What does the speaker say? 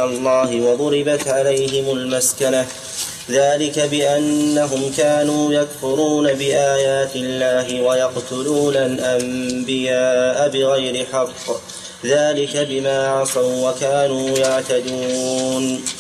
إلى الله وضربت عليهم المسكنة، ذلك بأنهم كانوا يكفرون بآيات الله ويقتلون الأنبياء بغير حق، ذلك بما عصوا وكانوا يعتدون.